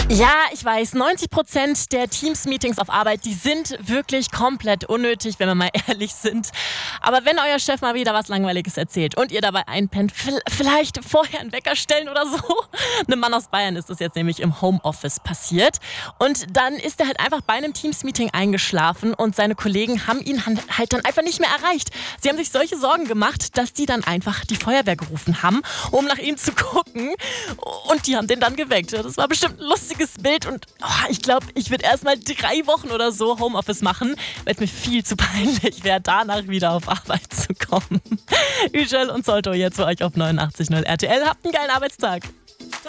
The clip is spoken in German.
Ja, ich weiß, 90% der Teams-Meetings auf Arbeit, die sind wirklich komplett unnötig, wenn wir mal ehrlich sind. Aber wenn euer Chef mal wieder was Langweiliges erzählt und ihr dabei einpennt, vielleicht vorher einen Wecker stellen oder so. Einem Mann aus Bayern ist das jetzt nämlich im Homeoffice passiert. Und dann ist er halt einfach bei einem Teams-Meeting eingeschlafen und seine Kollegen haben ihn halt dann einfach nicht mehr erreicht. Sie haben sich solche Sorgen gemacht, dass die dann einfach die Feuerwehr gerufen haben, um nach ihm zu gucken. Und die haben den dann geweckt. Das war bestimmt ein lustiges Bild und ich glaube, ich würde erst mal 3 Wochen oder so Homeoffice machen, weil es mir viel zu peinlich wäre, danach wieder auf Arbeit zu kommen. Yücel und Solto jetzt für euch auf 89.0 RTL. Habt einen geilen Arbeitstag.